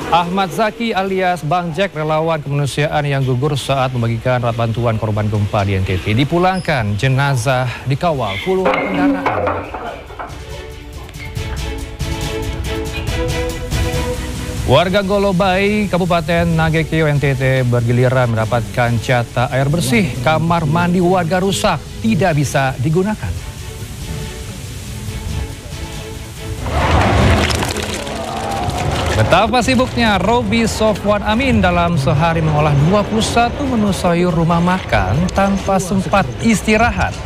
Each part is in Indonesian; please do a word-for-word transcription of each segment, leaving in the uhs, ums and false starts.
Ahmad Zaki alias Bang Jack, relawan kemanusiaan yang gugur saat membagikan alat bantuan korban gempa di N T T, dipulangkan. Jenazah dikawal puluhan kendaraan. Warga Golobai, Kabupaten Nagekeo, N T T bergiliran mendapatkan jatah air bersih. Kamar mandi warga rusak, tidak bisa digunakan. Betapa sibuknya Robi Sofwan Amin dalam sehari mengolah dua puluh satu menu sayur rumah makan tanpa sempat istirahat.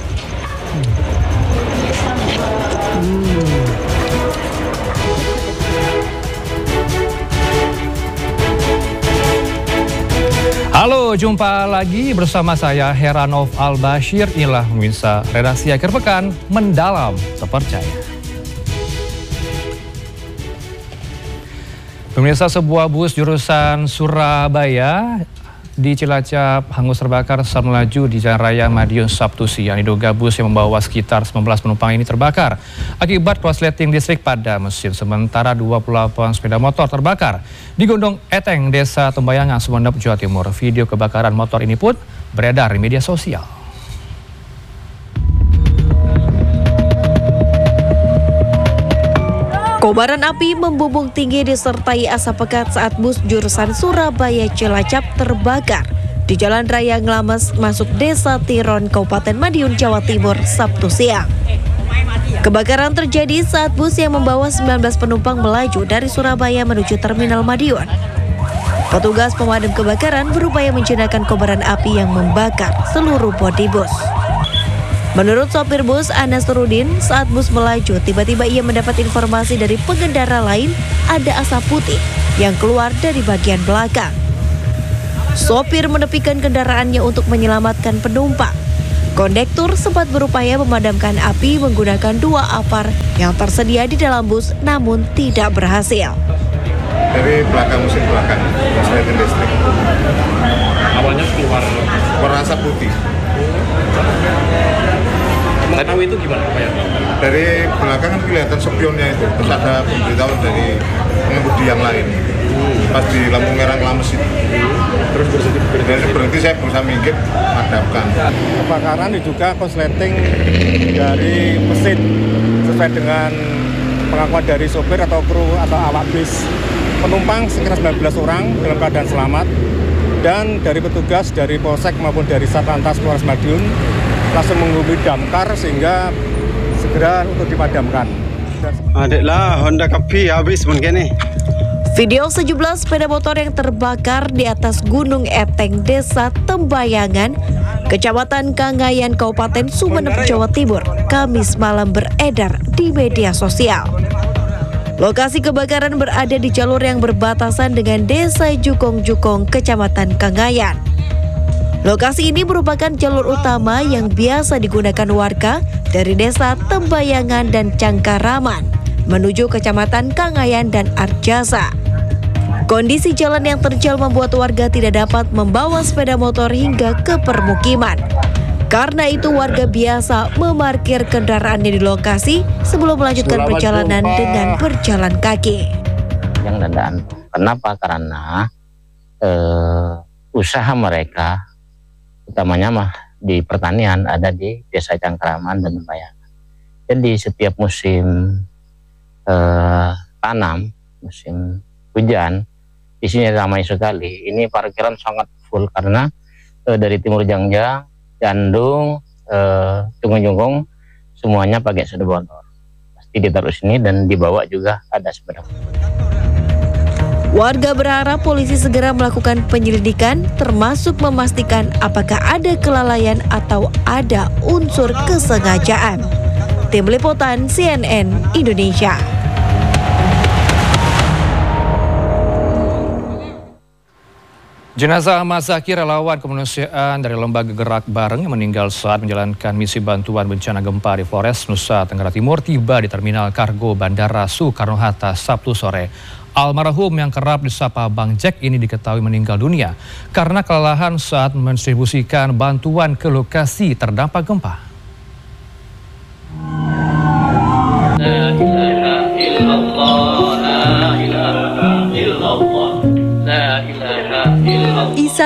Halo, jumpa lagi bersama saya Heranov Al-Bashir. Inilah pemirsa redaksi akhir pekan mendalam terpercaya. Pemirsa, sebuah bus jurusan Surabaya di Cilacap hangus terbakar saat melaju di Jalan Raya Madiun Sabtu siang. Diduga bus yang membawa sekitar sembilan belas penumpang ini terbakar akibat korsleting listrik pada mesin. Sementara dua puluh delapan sepeda motor terbakar di Gondong Eteng, Desa Tembayangan, Sumeneb, Jawa Timur. Video kebakaran motor ini pun beredar di media sosial. Kobaran api membumbung tinggi disertai asap pekat saat bus jurusan Surabaya Cilacap terbakar di Jalan Raya Nglames masuk Desa Tiron, Kabupaten Madiun, Jawa Timur, Sabtu siang. Kebakaran terjadi saat bus yang membawa sembilan belas penumpang melaju dari Surabaya menuju Terminal Madiun. Petugas pemadam kebakaran berupaya menjinakkan kobaran api yang membakar seluruh bodi bus. Menurut sopir bus Anas Rudin, saat bus melaju, tiba-tiba ia mendapat informasi dari pengendara lain ada asap putih yang keluar dari bagian belakang. Sopir menepikan kendaraannya untuk menyelamatkan penumpang. Kondektur sempat berupaya memadamkan api menggunakan dua apar yang tersedia di dalam bus, namun tidak berhasil. Dari belakang mesin belakang, korsleting listrik. Awalnya keluar keluar asap putih. Tahu itu gimana Pak ya? Dari belakang kan kelihatan spionnya itu, terus ada pemberitahuan dari pengemudi yang lain. Pas di lampu merah Nglames itu, Terus berhenti berhenti, berhenti saya berusaha minggir, madamkan. Kebakaran diduga korsleting dari mesin sesuai dengan pengakuan dari sopir atau kru atau awak bis. Penumpang sekitar sembilan belas orang dalam keadaan selamat, dan dari petugas dari Polsek maupun dari Satlantas Polres Madiun langsung menghubungi damkar sehingga segera untuk dipadamkan. Adiklah Honda Kapi habis mungkin nih. Video sejumlah sepeda motor yang terbakar di atas Gunung Eteng, Desa Tembayangan, Kecamatan Kangayan, Kabupaten Sumeneb, Jawa Timur, Kamis malam beredar di media sosial. Lokasi kebakaran berada di jalur yang berbatasan dengan Desa Jukong-Jukong, Kecamatan Kangayan. Lokasi ini merupakan jalur utama yang biasa digunakan warga dari Desa Tembayangan dan Cangkaraman menuju Kecamatan Kangayan dan Arjasa. Kondisi jalan yang terjal membuat warga tidak dapat membawa sepeda motor hingga ke permukiman. Karena itu warga biasa memarkir kendaraannya di lokasi sebelum melanjutkan perjalanan dengan berjalan kaki. Yang dadaan, kenapa? Karena eh, usaha mereka utamanya mah di pertanian ada di Desa Cangkaraman dan Tembayangan. Jadi setiap musim eh, tanam, musim hujan, di sini ramai sekali. Ini parkiran sangat full karena eh, dari Timur Jangjang, Jandung, eh, Jungkung-Jungkung semuanya pakai sepeda motor. Pasti ditaruh sini dan dibawa juga ada sepeda motor. Warga berharap polisi segera melakukan penyelidikan termasuk memastikan apakah ada kelalaian atau ada unsur kesengajaan. Tim Liputan C N N Indonesia. Jenazah Ahmad Zaki, relawan kemanusiaan dari Lembaga Gerak Bareng yang meninggal saat menjalankan misi bantuan bencana gempa di Flores, Nusa Tenggara Timur, tiba di Terminal Kargo Bandara Soekarno-Hatta Sabtu sore. Almarhum yang kerap disapa Bang Jack ini diketahui meninggal dunia karena kelelahan saat mendistribusikan bantuan ke lokasi terdampak gempa. La ilaha illallah, la ilaha illallah.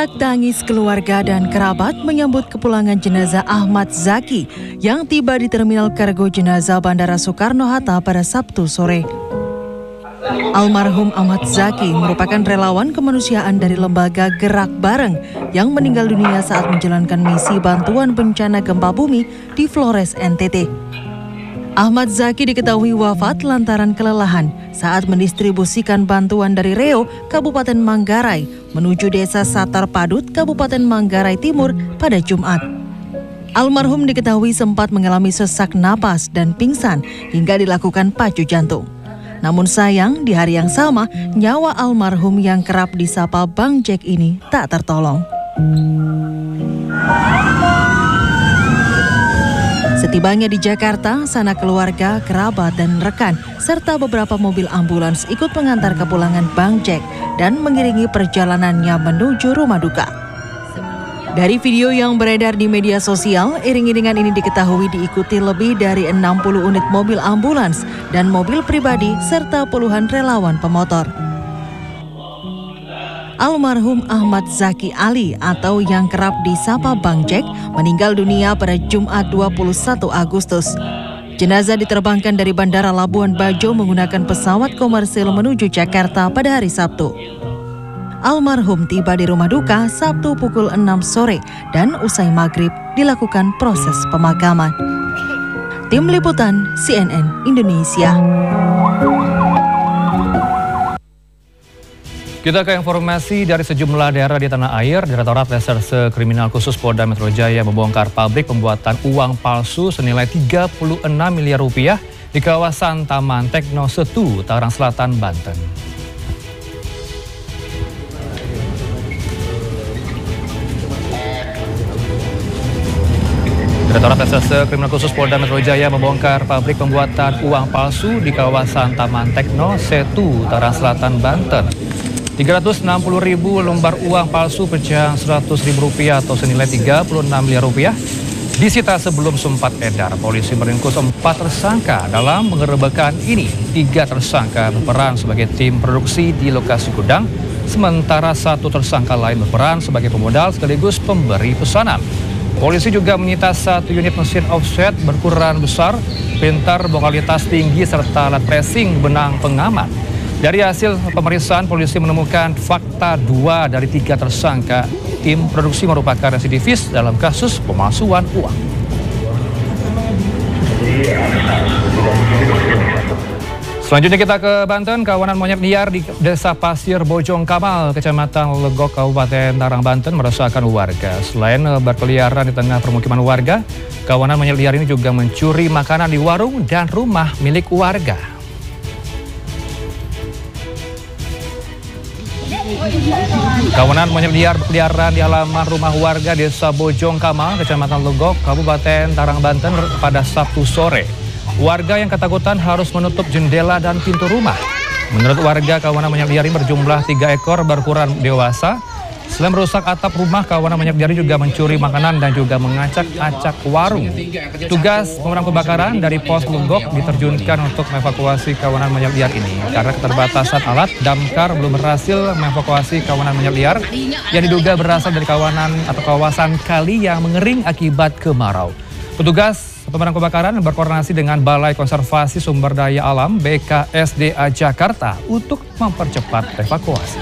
Isak tangis keluarga dan kerabat menyambut kepulangan jenazah Ahmad Zaki yang tiba di Terminal Kargo Jenazah Bandara Soekarno-Hatta pada Sabtu sore. Almarhum Ahmad Zaki merupakan relawan kemanusiaan dari lembaga Gerak Bareng yang meninggal dunia saat menjalankan misi bantuan bencana gempa bumi di Flores, N T T. Ahmad Zaki diketahui wafat lantaran kelelahan saat mendistribusikan bantuan dari Reo, Kabupaten Manggarai, menuju Desa Satar Padut, Kabupaten Manggarai Timur pada Jumat. Almarhum diketahui sempat mengalami sesak napas dan pingsan hingga dilakukan pacu jantung. Namun sayang, di hari yang sama, nyawa almarhum yang kerap disapa Bang Jack ini tak tertolong. Setibanya di Jakarta, sanak keluarga, kerabat, dan rekan, serta beberapa mobil ambulans ikut mengantar kepulangan Bang Jack dan mengiringi perjalanannya menuju rumah duka. Dari video yang beredar di media sosial, iring-iringan ini diketahui diikuti lebih dari enam puluh unit mobil ambulans dan mobil pribadi serta puluhan relawan pemotor. Almarhum Ahmad Zaki Ali atau yang kerap disapa Bang Jack meninggal dunia pada Jumat dua puluh satu Agustus. Jenazah diterbangkan dari Bandara Labuan Bajo menggunakan pesawat komersil menuju Jakarta pada hari Sabtu. Almarhum tiba di rumah duka Sabtu pukul enam sore dan usai maghrib dilakukan proses pemakaman. Tim Liputan C N N Indonesia. Kita ke informasi dari sejumlah daerah di tanah air. Direktorat Reserse Kriminal Khusus Polda Metro Jaya membongkar pabrik pembuatan uang palsu senilai tiga puluh enam miliar rupiah di kawasan Taman Tekno Setu, Tangerang Selatan, Banten. Direktorat Reserse Kriminal Khusus Polda Metro Jaya membongkar pabrik pembuatan uang palsu di kawasan Taman Tekno Setu, Tangerang Selatan, Banten. tiga ratus enam puluh ribu lembar uang palsu pecahan seratus ribu rupiah atau senilai tiga puluh enam miliar rupiah disita sebelum sempat edar. Polisi meringkus empat tersangka dalam penggerebekan ini. Tiga tersangka berperan sebagai tim produksi di lokasi gudang, sementara satu tersangka lain berperan sebagai pemodal sekaligus pemberi pesanan. Polisi juga menyita satu unit mesin offset berukuran besar, printer berkualitas tinggi serta alat tracing benang pengaman. Dari hasil pemeriksaan, polisi menemukan fakta dua dari tiga tersangka tim produksi merupakan residivis dalam kasus pemalsuan uang. Selanjutnya kita ke Banten. Kawanan monyet liar di Desa Pasir Bojong Kamal, Kecamatan Legok, Kabupaten Tangerang, Banten meresahkan warga. Selain berkeliaran di tengah permukiman warga, kawanan monyet liar ini juga mencuri makanan di warung dan rumah milik warga. Kawanan monyet liar berkeliaran di halaman rumah warga Desa Bojong Kamal, Kecamatan Legok, Kabupaten Tangerang, Banten pada Sabtu sore. Warga yang ketakutan harus menutup jendela dan pintu rumah. Menurut warga, kawanan monyet liar ini berjumlah tiga ekor berukuran dewasa. Selain merusak atap rumah, kawanan monyet liar juga mencuri makanan dan juga mengacak-acak warung. Tugas pemadam kebakaran dari Pos Legok diterjunkan untuk mengevakuasi kawanan monyet liar ini. Karena keterbatasan alat, damkar belum berhasil mengevakuasi kawanan monyet liar yang diduga berasal dari kawanan atau kawasan kali yang mengering akibat kemarau. Petugas pemadam kebakaran berkoordinasi dengan Balai Konservasi Sumber Daya Alam B K S D A Jakarta untuk mempercepat evakuasi.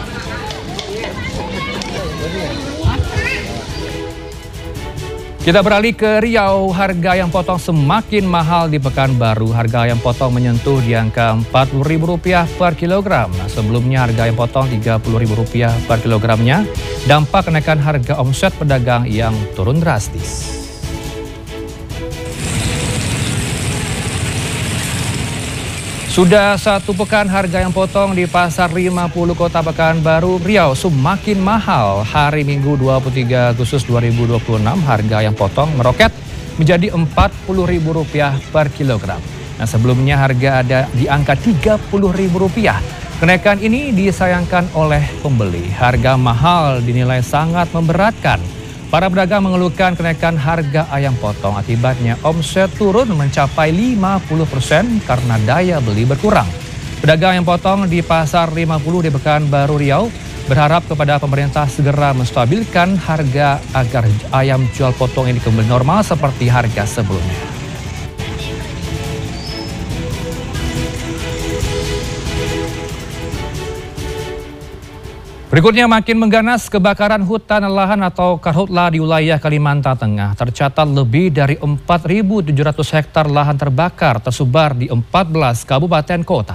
Kita beralih ke Riau. Harga ayam potong semakin mahal di Pekanbaru. Harga ayam potong menyentuh di angka empat puluh ribu rupiah per kilogram. Nah, sebelumnya harga ayam potong tiga puluh ribu rupiah per kilogramnya. Dampak kenaikan harga omset pedagang yang turun drastis. Sudah satu pekan harga ayam potong di Pasar lima puluh Kota Pekanbaru, Riau semakin mahal. Hari Minggu dua puluh tiga Agustus dua ribu dua puluh enam harga ayam potong meroket menjadi empat puluh ribu rupiah per kilogram. Nah, sebelumnya harga ada di angka tiga puluh ribu rupiah. Kenaikan ini disayangkan oleh pembeli. Harga mahal dinilai sangat memberatkan. Para pedagang mengeluhkan kenaikan harga ayam potong, akibatnya omset turun mencapai lima puluh persen karena daya beli berkurang. Pedagang ayam potong di Pasar lima puluh di Pekanbaru Riau berharap kepada pemerintah segera menstabilkan harga agar ayam jual potong ini kembali normal seperti harga sebelumnya. Berikutnya, makin mengganas kebakaran hutan lahan atau karhutla di wilayah Kalimantan Tengah. Tercatat lebih dari empat ribu tujuh ratus hektar lahan terbakar tersebar di empat belas kabupaten kota.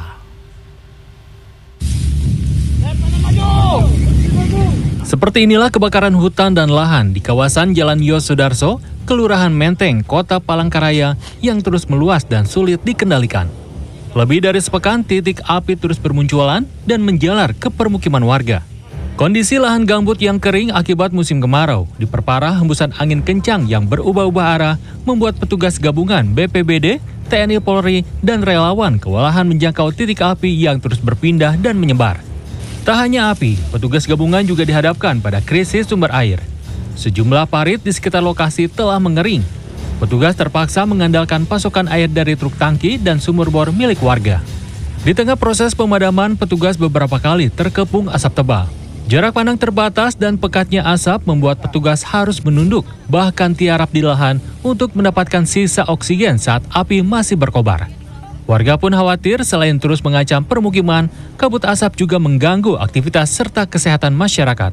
Seperti inilah kebakaran hutan dan lahan di kawasan Jalan Yosudarso, Kelurahan Menteng, Kota Palangkaraya yang terus meluas dan sulit dikendalikan. Lebih dari sepekan titik api terus bermunculan dan menjalar ke permukiman warga. Kondisi lahan gambut yang kering akibat musim kemarau diperparah hembusan angin kencang yang berubah-ubah arah membuat petugas gabungan B P B D, T N I Polri, dan relawan kewalahan menjangkau titik api yang terus berpindah dan menyebar. Tak hanya api, petugas gabungan juga dihadapkan pada krisis sumber air. Sejumlah parit di sekitar lokasi telah mengering. Petugas terpaksa mengandalkan pasokan air dari truk tangki dan sumur bor milik warga. Di tengah proses pemadaman, petugas beberapa kali terkepung asap tebal. Jarak pandang terbatas dan pekatnya asap membuat petugas harus menunduk, bahkan tiarap di lahan untuk mendapatkan sisa oksigen saat api masih berkobar. Warga pun khawatir selain terus mengancam permukiman, kabut asap juga mengganggu aktivitas serta kesehatan masyarakat.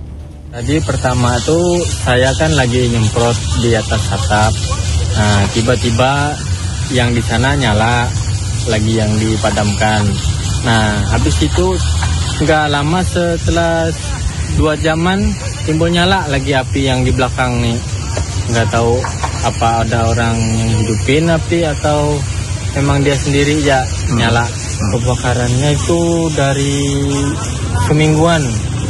Tadi pertama tuh saya kan lagi nyemprot di atas atap, nah tiba-tiba yang di sana nyala, lagi yang dipadamkan. Nah habis itu nggak lama setelah dua jaman timbul nyala lagi api yang di belakang nih. Nggak tahu apa ada orang yang hidupin api atau memang dia sendiri ya nyala. Kebakarannya itu dari semingguan.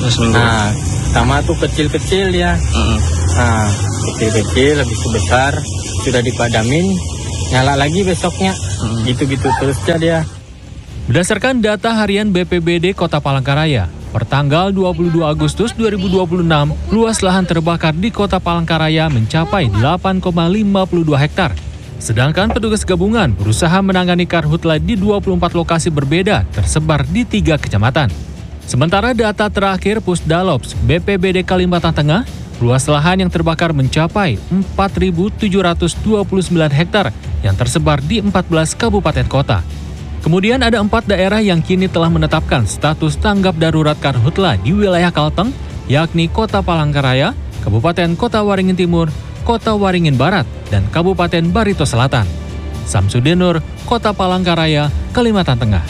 Nah, pertama tuh kecil-kecil ya. Nah, kecil-kecil lebih besar sudah dipadamin, nyala lagi besoknya. Gitu-gitu terus aja dia. Berdasarkan data harian B P B D Kota Palangkaraya, pertanggal dua puluh dua Agustus dua ribu dua puluh enam, luas lahan terbakar di Kota Palangkaraya mencapai delapan koma lima dua hektar. Sedangkan petugas gabungan berusaha menangani karhutla di dua puluh empat lokasi berbeda tersebar di tiga kecamatan. Sementara data terakhir Pusdalops B P B D Kalimantan Tengah, luas lahan yang terbakar mencapai empat ribu tujuh ratus dua puluh sembilan hektar yang tersebar di empat belas kabupaten kota. Kemudian ada empat daerah yang kini telah menetapkan status tanggap darurat karhutla di wilayah Kalteng, yakni Kota Palangkaraya, Kabupaten Kota Waringin Timur, Kota Waringin Barat, dan Kabupaten Barito Selatan. Samsudin Nur, Kota Palangkaraya, Kalimantan Tengah.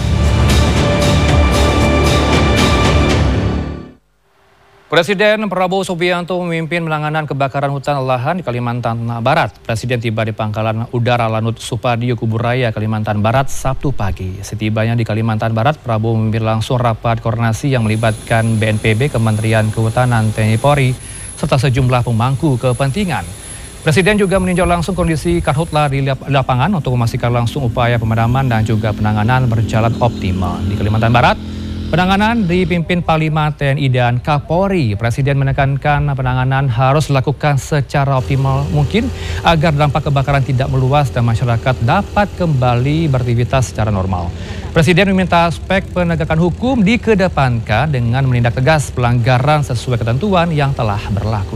Presiden Prabowo Subianto memimpin penanganan kebakaran hutan lahan di Kalimantan Barat. Presiden tiba di Pangkalan Udara Lanut Supadio Kuburaya, Kalimantan Barat, Sabtu pagi. Setibanya di Kalimantan Barat, Prabowo memimpin langsung rapat koordinasi yang melibatkan B N P B, Kementerian Kehutanan, T N I Polri, serta sejumlah pemangku kepentingan. Presiden juga meninjau langsung kondisi karhutla di lapangan untuk memastikan langsung upaya pemadaman dan juga penanganan berjalan optimal. Di Kalimantan Barat, penanganan dipimpin Panglima T N I dan Kapolri. Presiden menekankan penanganan harus dilakukan secara optimal mungkin agar dampak kebakaran tidak meluas dan masyarakat dapat kembali beraktivitas secara normal. Presiden meminta aspek penegakan hukum dikedepankan dengan menindak tegas pelanggaran sesuai ketentuan yang telah berlaku.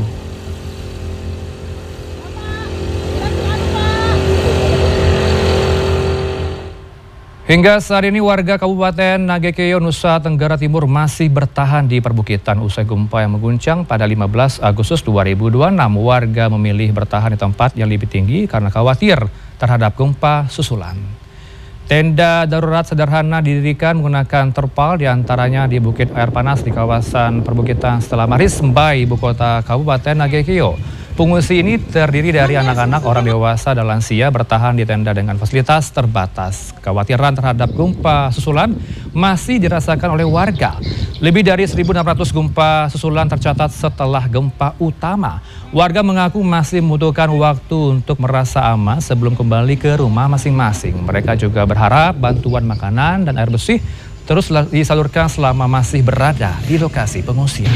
Hingga saat ini warga Kabupaten Nagekeo, Nusa Tenggara Timur masih bertahan di perbukitan usai gempa yang mengguncang pada lima belas Agustus dua ribu dua puluh enam. Warga memilih bertahan di tempat yang lebih tinggi karena khawatir terhadap gempa susulan. Tenda darurat sederhana didirikan menggunakan terpal, diantaranya di Bukit Air Panas di kawasan perbukitan Stella Maris, Mbai, ibu kota Kabupaten Nagekeo. Pengungsi ini terdiri dari anak-anak, orang dewasa, dan lansia bertahan di tenda dengan fasilitas terbatas. Kekhawatiran terhadap gempa susulan masih dirasakan oleh warga. Lebih dari seribu enam ratus gempa susulan tercatat setelah gempa utama. Warga mengaku masih membutuhkan waktu untuk merasa aman sebelum kembali ke rumah masing-masing. Mereka juga berharap bantuan makanan dan air bersih terus disalurkan selama masih berada di lokasi pengungsian.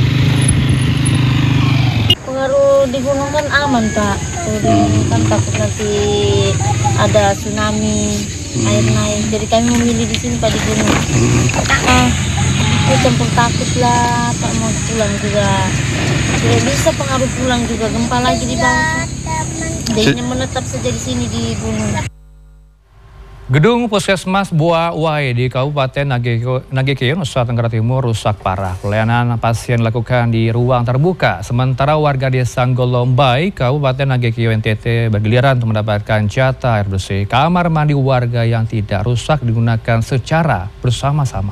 Pengaruh di gunung kan aman, Pak. Hmm. Kan takut nanti ada tsunami, hmm. air naik. Jadi kami memilih di sini, Pak, di gunung. Hmm. Ah, campur takut lah, Pak mau pulang juga. Tidak bisa pengaruh pulang juga, gempa lagi di bawah. Dia menetap saja di sini di gunung. Gedung Puskesmas Bua Uai di Kabupaten Nagekeo, Nusa Tenggara Timur rusak parah. Pelayanan pasien dilakukan di ruang terbuka. Sementara warga desa Golombai, Kabupaten Nagekeo N T T bergiliran untuk mendapatkan jatah air bersih. Kamar mandi warga yang tidak rusak digunakan secara bersama-sama.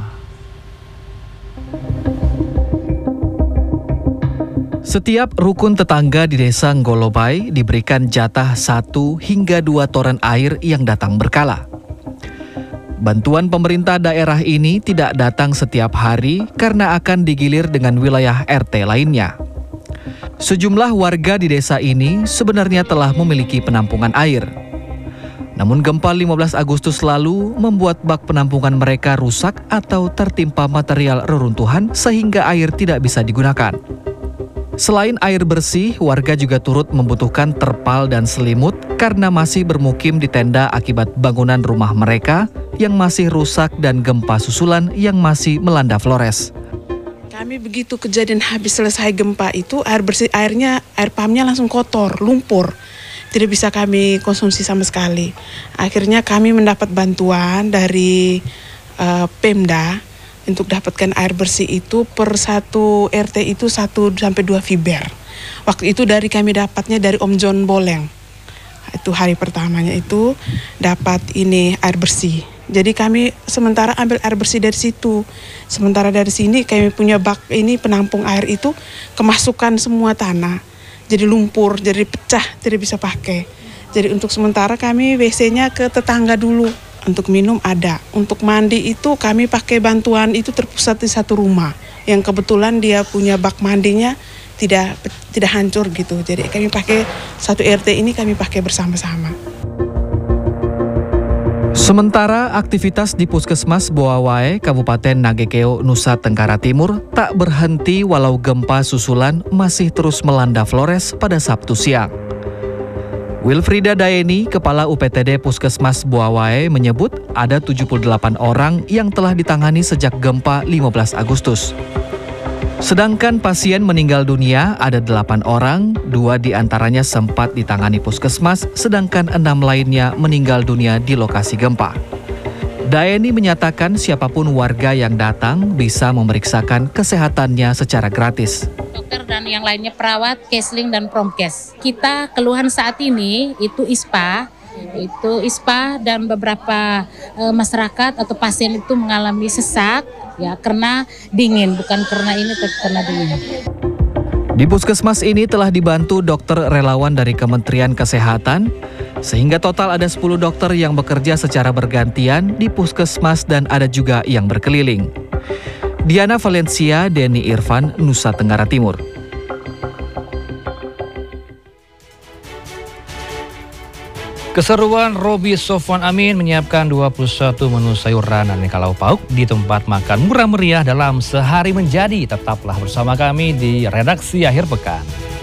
Setiap rukun tetangga di desa Golombai diberikan jatah satu hingga dua toren air yang datang berkala. Bantuan pemerintah daerah ini tidak datang setiap hari karena akan digilir dengan wilayah R T lainnya. Sejumlah warga di desa ini sebenarnya telah memiliki penampungan air. Namun gempa lima belas Agustus lalu membuat bak penampungan mereka rusak atau tertimpa material reruntuhan sehingga air tidak bisa digunakan. Selain air bersih, warga juga turut membutuhkan terpal dan selimut karena masih bermukim di tenda akibat bangunan rumah mereka yang masih rusak dan gempa susulan yang masih melanda Flores. Kami begitu kejadian habis selesai gempa itu air bersih airnya air pumpnya langsung kotor, lumpur. Tidak bisa kami konsumsi sama sekali. Akhirnya kami mendapat bantuan dari uh, Pemda untuk dapatkan air bersih itu per satu R T itu satu sampai dua fiber. Waktu itu dari kami dapatnya dari Om John Boleng. Itu hari pertamanya itu dapat ini air bersih. Jadi kami sementara ambil air bersih dari situ. Sementara dari sini kami punya bak ini penampung air itu kemasukan semua tanah. Jadi lumpur, jadi pecah, tidak bisa pakai. Jadi untuk sementara kami W C-nya ke tetangga dulu. Untuk minum ada. Untuk mandi itu kami pakai bantuan itu terpusat di satu rumah. Yang kebetulan dia punya bak mandinya tidak tidak hancur gitu. Jadi kami pakai satu R T ini kami pakai bersama-sama. Sementara aktivitas di Puskesmas Bua Uai, Kabupaten Nagekeo, Nusa Tenggara Timur tak berhenti walau gempa susulan masih terus melanda Flores pada Sabtu siang. Wilfrida Daeni, Kepala U P T D Puskesmas Bua Uai menyebut ada tujuh puluh delapan orang yang telah ditangani sejak gempa lima belas Agustus. Sedangkan pasien meninggal dunia ada delapan orang, dua diantaranya sempat ditangani puskesmas, sedangkan enam lainnya meninggal dunia di lokasi gempa. Daeni menyatakan siapapun warga yang datang bisa memeriksakan kesehatannya secara gratis. Dokter dan yang lainnya perawat, Kesling dan Promkes. Kita keluhan saat ini itu I S P A, itu I S P A dan beberapa e, masyarakat atau pasien itu mengalami sesak ya karena dingin, bukan karena ini tapi karena dingin. Di puskesmas ini telah dibantu dokter relawan dari Kementerian Kesehatan, sehingga total ada sepuluh dokter yang bekerja secara bergantian di puskesmas dan ada juga yang berkeliling. Diana Valencia, Denny Irfan, Nusa Tenggara Timur. Keseruan Robi Sofwan Amin menyiapkan dua puluh satu menu sayuran dan aneka lauk pauk di tempat makan murah meriah dalam sehari menjadi. Tetaplah bersama kami di Redaksi Akhir Pekan.